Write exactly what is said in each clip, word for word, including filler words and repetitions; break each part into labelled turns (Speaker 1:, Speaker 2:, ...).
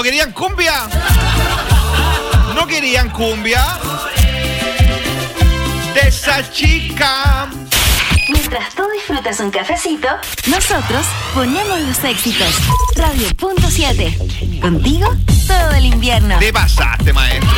Speaker 1: querían cumbia? ¿No querían cumbia? De esa chica.
Speaker 2: Mientras tú disfrutas un cafecito, nosotros ponemos los éxitos. Radio punto siete. Contigo todo el invierno.
Speaker 1: Te pasaste, maestro.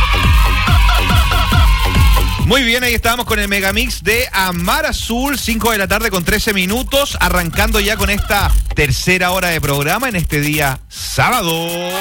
Speaker 1: Muy bien, ahí estábamos con el Megamix de Amar Azul, cinco de la tarde con trece minutos, arrancando ya con esta tercera hora de programa en este día sábado.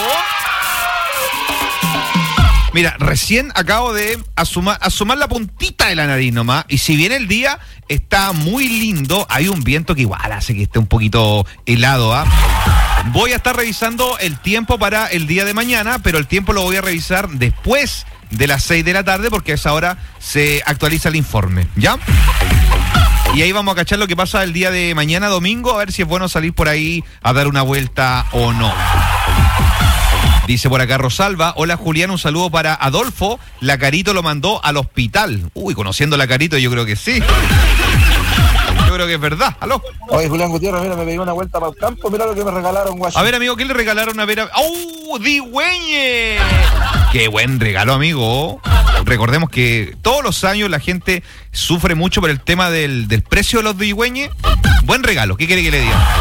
Speaker 1: Mira, recién acabo de asumar, asomar la puntita de la nariz nomás, y si bien el día está muy lindo, hay un viento que igual hace que esté un poquito helado, ¿ah? Voy a estar revisando el tiempo para el día de mañana, pero el tiempo lo voy a revisar después de las seis de la tarde, porque a esa hora se actualiza el informe, ¿ya? Y ahí vamos a cachar lo que pasa el día de mañana, domingo, a ver si es bueno salir por ahí a dar una vuelta o no. Dice por acá Rosalba, hola Julián, un saludo para Adolfo, la Carito lo mandó al hospital. Uy, conociendo a la Carito yo creo que sí. Yo creo que es verdad. ¿Aló?
Speaker 3: Oye, Julián Gutiérrez, mira, me pegué una vuelta para el campo, mira lo que me regalaron, guacho.
Speaker 1: A ver, amigo, ¿qué le regalaron a ver? ¡Oh, Digüeñe! ¡Qué buen regalo, amigo! Recordemos que todos los años la gente sufre mucho por el tema del, del precio de los Digüeñe. Buen regalo, ¿qué quiere que le diga?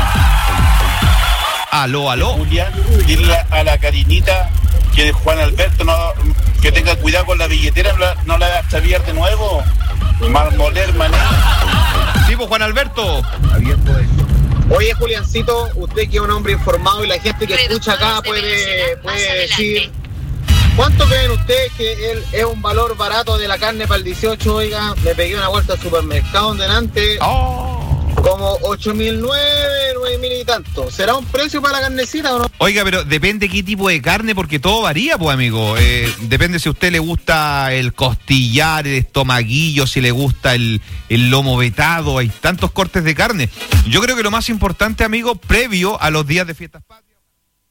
Speaker 1: Aló, aló.
Speaker 4: Julián, dile a la Karinita que Juan Alberto no, que tenga cuidado con la billetera, no la, no la haga extraviar de nuevo. Marmoler, mané.
Speaker 1: Sí, pues Juan Alberto.
Speaker 5: Oye, Juliancito, usted que es un hombre informado y la gente que escucha acá puede, puede decir, ¿cuánto creen ustedes que él es un valor barato de la carne para el dieciocho? Oiga, me pegué una vuelta al supermercado delante.
Speaker 1: Oh.
Speaker 5: Como ocho mil nueve, nueve mil y tanto. ¿Será un precio para la carnecita o no?
Speaker 1: Oiga, pero depende qué tipo de carne, porque todo varía, pues, amigo. Eh, depende si a usted le gusta el costillar, el estomaguillo, si le gusta el, el lomo vetado. Hay tantos cortes de carne. Yo creo que lo más importante, amigo, previo a los días de fiestas patrias,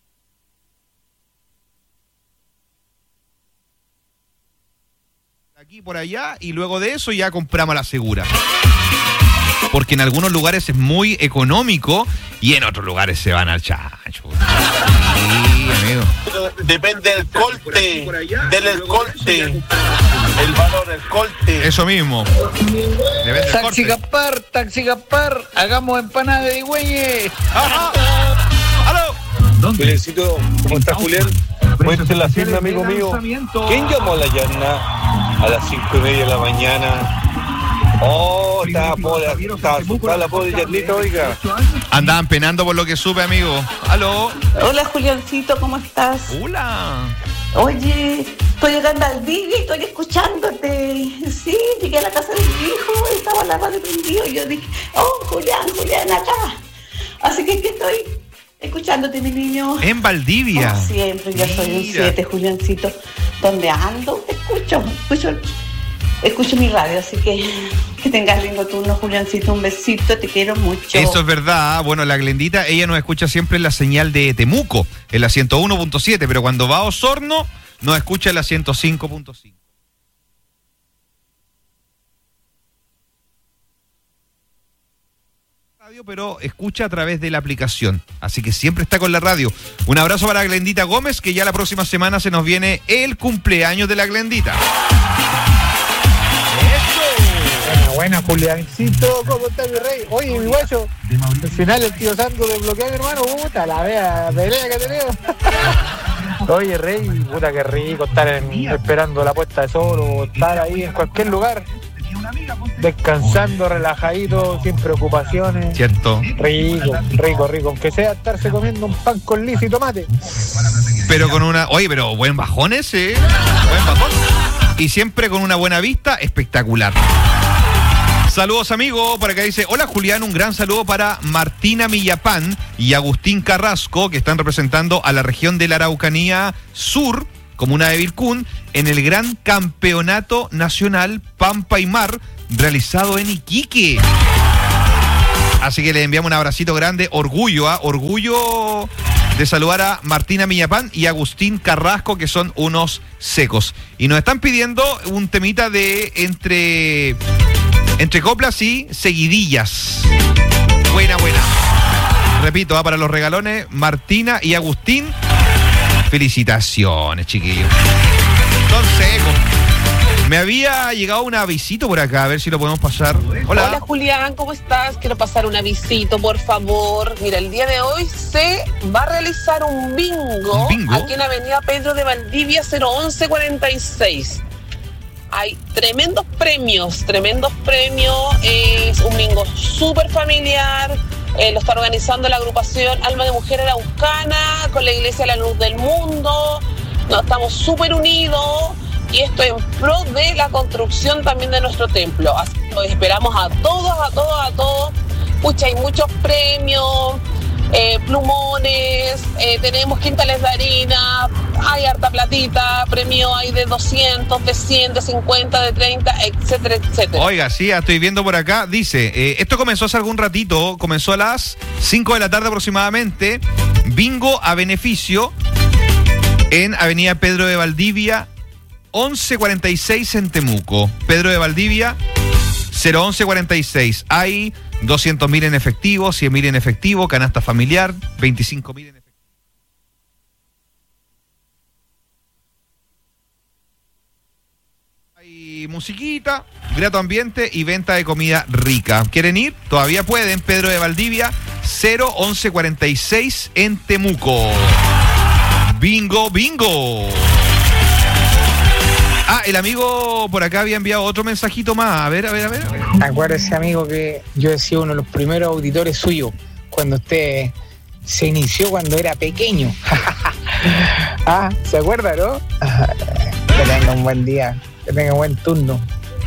Speaker 1: aquí por allá, y luego de eso ya compramos la segura. Porque en algunos lugares es muy económico y en otros lugares se van al chancho. Sí, amigo.
Speaker 4: Depende del colte, del escolte, el valor del colte.
Speaker 1: Eso mismo.
Speaker 6: Taxi Gaspar, Taxi Gaspar, hagamos empanada de Digüeñe.
Speaker 1: ¡Ajá! ¡Aló!
Speaker 3: Juliancito, ¿cómo estás, Julián? Cuéntale la firma, amigo mío. ¿Quién llamó a la Yanna a las cinco y media de la mañana? Oh, estaba pobre, estaba asustada la pobre Yarlita, oiga.
Speaker 1: Andaban penando por lo que supe, amigo. Aló.
Speaker 7: Hola, Juliancito, ¿cómo estás?
Speaker 1: Hola.
Speaker 7: Oye, estoy acá en Valdivia y estoy escuchándote. Sí, llegué a la casa de mi hijo y estaba la radio prendido y yo dije, oh, Julián, Julián, acá. Así que aquí estoy escuchándote, mi niño.
Speaker 1: En Valdivia.
Speaker 7: Como siempre, yo soy un siete, Juliancito. ¿Dónde ando? Te escucho, escucho, escucho mi radio, así que que tengas lindo turno, Juliancito. Un besito, te quiero mucho.
Speaker 1: Eso es verdad. Bueno, la Glendita, ella nos escucha siempre en la señal de Temuco, en la ciento uno punto siete, pero cuando va a Osorno, nos escucha en la ciento cinco punto cinco. Pero escucha a través de la aplicación, así que siempre está con la radio. Un abrazo para Glendita Gómez, que ya la próxima semana se nos viene el cumpleaños de la Glendita.
Speaker 6: Buena, buena, Juliancito, ¿cómo está mi rey? Oye, mi guacho, al final el tío Santo desbloquea a mi hermano, puta, la vea pelea que ha tenido. Oye, rey, puta, qué rico estar en, esperando la puesta de sol o estar ahí en cualquier lugar, descansando, relajadito, sin preocupaciones.
Speaker 1: Cierto.
Speaker 6: Rico, rico, rico. Aunque sea estarse comiendo un pan con lis y tomate.
Speaker 1: Pero con una... Oye, pero buen bajón ese. Buen bajón. Y siempre con una buena vista, espectacular. Saludos, amigo. Por acá dice, hola, Julián, un gran saludo para Martina Millapán y Agustín Carrasco, que están representando a la región de la Araucanía Sur, comuna de Vilcún, en el Gran Campeonato Nacional Pampa y Mar, realizado en Iquique. Así que le enviamos un abracito grande, orgullo, ¿eh? Orgullo de saludar a Martina Millapán y Agustín Carrasco, que son unos secos. Y nos están pidiendo un temita de entre, entre coplas y seguidillas. Buena, buena. Repito, ¿eh? Para los regalones, Martina y Agustín. Felicitaciones, chiquillos. Don Seco. Me había llegado un avisito por acá, a ver si lo podemos pasar. Hola.
Speaker 8: Hola, Julián, ¿cómo estás? Quiero pasar un avisito, por favor. Mira, el día de hoy se va a realizar un bingo,
Speaker 1: ¿Un bingo?
Speaker 8: aquí en Avenida Pedro de Valdivia cero once cuarenta y seis. Hay tremendos premios, tremendos premios. Es un bingo súper familiar. Eh, lo está organizando la agrupación Alma de Mujer Araucana con la Iglesia de la Luz del Mundo. Nos estamos súper unidos. Y esto en pro de la construcción también de nuestro templo. Así que los esperamos a todos, a todos, a todos. Pucha, hay muchos premios, eh, plumones, eh, tenemos quintales de harina, hay harta platita, premios hay de doscientos, de cien, de cincuenta, de treinta, etcétera, etcétera.
Speaker 1: Oiga, sí, estoy viendo por acá. Dice, eh, esto comenzó hace algún ratito, comenzó a las cinco de la tarde aproximadamente. Bingo a beneficio en Avenida Pedro de Valdivia, once cuarenta y seis en Temuco. Pedro de Valdivia, cero once cuarenta y seis. Hay doscientos mil en efectivo, cien mil en efectivo, canasta familiar, veinticinco mil en efectivo. Hay musiquita, grato ambiente y venta de comida rica. ¿Quieren ir? Todavía pueden. Pedro de Valdivia, cero once cuarenta y seis en Temuco. Bingo, bingo. Ah, el amigo por acá había enviado otro mensajito más. A ver, a ver, a ver. a ver.
Speaker 6: Acuérdese, amigo, que yo he sido uno de los primeros auditores suyos cuando usted se inició cuando era pequeño. Ah, ¿se acuerda, no? Que tenga un buen día, que tenga un buen turno.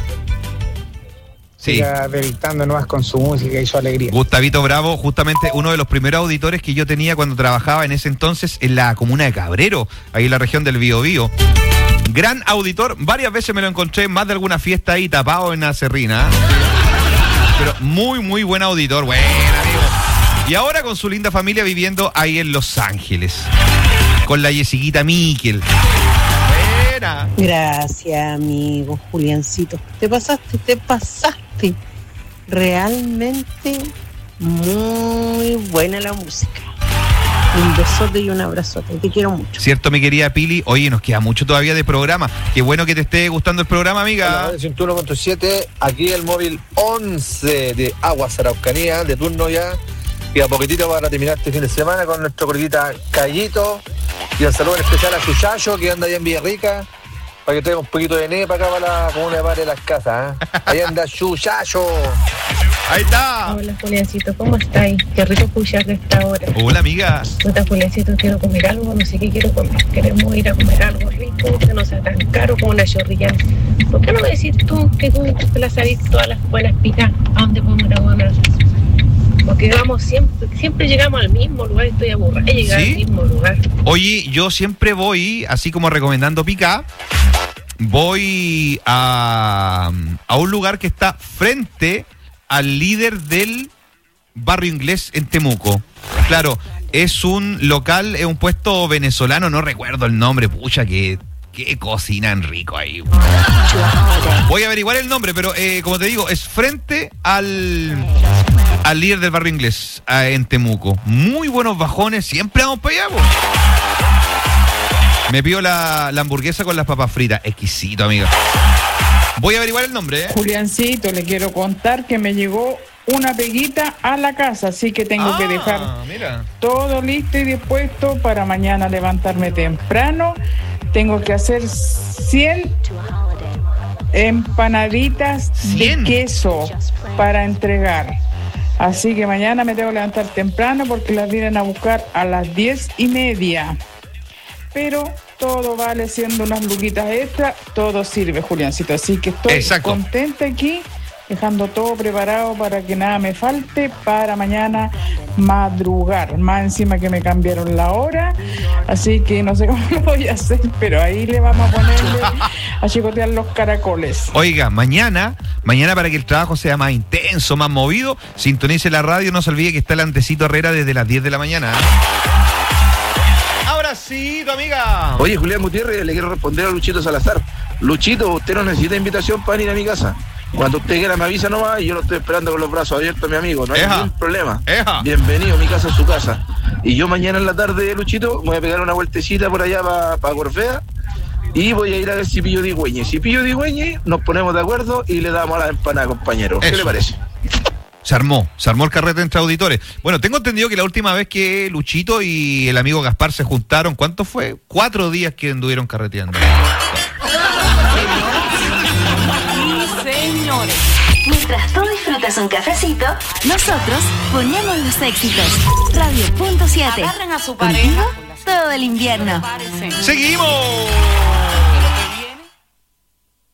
Speaker 1: Sí.
Speaker 6: Siga deleitando nomás con su música y su alegría.
Speaker 1: Gustavito Bravo, justamente uno de los primeros auditores que yo tenía cuando trabajaba en ese entonces en la comuna de Cabrero, ahí en la región del Biobío. Gran auditor, varias veces me lo encontré en más de alguna fiesta ahí tapado en la serrina. Pero muy, muy buen auditor, buen amigo. Y ahora con su linda familia viviendo ahí en Los Ángeles. Con la Yesiquita Miquel. Buena.
Speaker 9: Gracias, amigo Juliancito. Te pasaste, te pasaste. Realmente muy buena la música. Un besote y un abrazote. Te quiero mucho.
Speaker 1: Cierto, mi querida Pili. Oye, nos queda mucho todavía de programa. Qué bueno que te esté gustando el programa, amiga.
Speaker 3: ciento uno punto siete, aquí el móvil once de Aguas Araucanía, de turno ya. Y a poquitito para terminar este fin de semana con nuestro coleguita Callito. Y un saludo en especial a Chuchacho, que anda allá en Villarrica, para que traiga un poquito de neve para acá, para la comuna de Padre de las Casas. ¿eh? Ahí anda Chuchacho.
Speaker 1: Ahí está.
Speaker 10: Hola, Juliancito, ¿cómo estáis? Qué rico escucharte a esta hora.
Speaker 1: Hola, amiga.
Speaker 10: Hola, Juliancito, quiero comer algo, no sé qué quiero comer. Queremos ir a comer algo rico, que no sea tan caro como una chorrillana. ¿Por qué no me decís tú que tú te las sabes todas las buenas pitas? ¿A dónde podemos ir a comer? Porque vamos siempre, siempre llegamos al mismo lugar, estoy aburrida de llegar
Speaker 1: ¿Sí?
Speaker 10: al mismo lugar.
Speaker 1: Oye, yo siempre voy, así como recomendando pica, voy a, a un lugar que está frente al líder del barrio inglés en Temuco. Claro, es un local, es un puesto venezolano, no recuerdo el nombre, pucha, que, que cocinan rico ahí. Voy a averiguar el nombre, pero eh, como te digo, es frente al, al líder del barrio inglés eh, en Temuco. Muy buenos bajones, siempre vamos para allá, po. Me pido la, la hamburguesa con las papas fritas, exquisito, amiga. Voy a averiguar el nombre, ¿eh?
Speaker 11: Juliancito, le quiero contar que me llegó una peguita a la casa, así que tengo
Speaker 1: ah,
Speaker 11: que dejar
Speaker 1: mira.
Speaker 11: todo listo y dispuesto para mañana levantarme temprano. Tengo que hacer cien empanaditas
Speaker 1: ¿cien?
Speaker 11: De queso para entregar. Así que mañana me tengo que levantar temprano porque las vienen a buscar a las diez y media. Pero todo vale siendo unas luquitas extra, todo sirve, Juliancito. Así que estoy
Speaker 1: Exacto.
Speaker 11: contenta aquí, dejando todo preparado para que nada me falte para mañana madrugar. Más encima que me cambiaron la hora, así que no sé cómo lo voy a hacer, pero ahí le vamos a ponerle a chicotear los caracoles.
Speaker 1: Oiga, mañana, mañana para que el trabajo sea más intenso, más movido, sintonice la radio, no se olvide que está el Antecito Herrera desde las diez de la mañana. Ahora sí, tu amiga.
Speaker 12: Oye, Julián Gutiérrez, le quiero responder a Luchito Salazar. Luchito, usted no necesita invitación para ir a mi casa. Cuando usted quiera me avisa nomás y yo lo estoy esperando con los brazos abiertos, mi amigo. No hay
Speaker 1: Eja.
Speaker 12: ningún problema.
Speaker 1: Eja.
Speaker 12: Bienvenido, mi casa es su casa. Y yo mañana en la tarde, Luchito, me voy a pegar una vueltecita por allá para pa Corfea y voy a ir a ver si pillo Digüeñe. Si pillo Digüeñe, nos ponemos de acuerdo y le damos a la empanada, compañero. ¿Qué
Speaker 1: Eso.
Speaker 12: le parece?
Speaker 1: Se armó, se armó el carrete entre auditores. Bueno, tengo entendido que la última vez que Luchito y el amigo Gaspar se juntaron, ¿cuánto fue? Cuatro días que anduvieron carreteando.
Speaker 2: Sí, señores. Mientras tú disfrutas un cafecito, nosotros ponemos los éxitos. Radio punto siete.
Speaker 13: Agarren a su
Speaker 2: Contigo
Speaker 13: pareja.
Speaker 2: todo el invierno.
Speaker 1: ¡Seguimos!